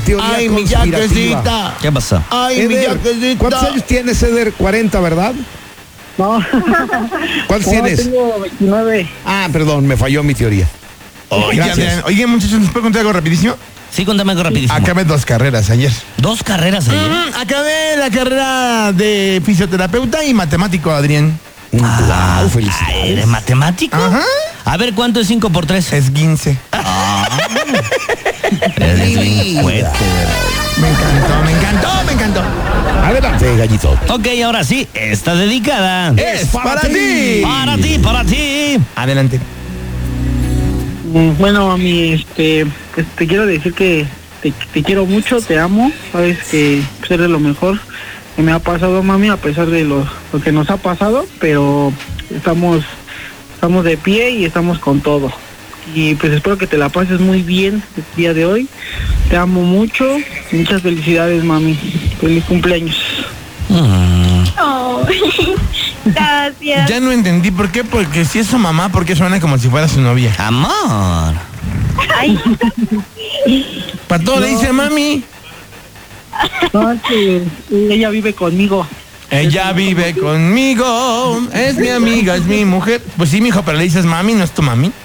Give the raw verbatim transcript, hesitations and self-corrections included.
teoría Ay, mi conspirativa. yaquecita. ¿Qué pasa? Ay, mi Eder, yaquecita. ¿cuántos años tienes, Eder? cuarenta, ¿verdad? No. ¿Cuántos No, tienes? tengo veintinueve. Ah, perdón, me falló mi teoría. Oigan, Gracias. oigan, muchachos, ¿les puedo contar algo rapidísimo? Sí, cuéntame algo rapidísimo. Acabé dos carreras ayer. Dos carreras ayer. Mm, acabé la carrera de fisioterapeuta y matemático, Adrián. Ah, Wow, felicidades. ah, ¿eres matemático? Ajá. A ver, ¿cuánto es cinco por tres? Es quince. Eres bien fuerte. Me encantó, me encantó, me encantó. Adelante, gallito. Ok, ahora sí, está dedicada. Es para ti. Para ti, para ti. Adelante. Mm, Bueno, mami, este, pues, te quiero decir que te, te quiero mucho, te amo. Sabes que pues, eres lo mejor que me ha pasado, mami, a pesar de lo, lo que nos ha pasado, pero estamos, estamos de pie y estamos con todo. Y pues espero que te la pases muy bien el día de hoy. Te amo mucho. Muchas felicidades, mami. Feliz cumpleaños. Mm. Oh, gracias. Ya no entendí por qué, porque si es su mamá, ¿por qué suena como si fuera su novia? Amor. Ay, Para todo le dice mami. No, es que ella vive conmigo. Ella vive conmigo, es mi amiga, es mi mujer. Pues sí, mijo, pero le dices mami, ¿no es tu mami?